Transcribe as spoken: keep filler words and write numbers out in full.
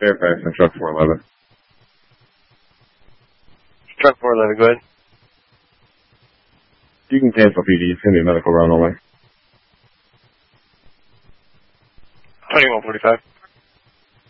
Fairfax and truck four eleven. Truck four eleven, go ahead. You can cancel P D. It's going to be a medical run only. twenty-one forty-five.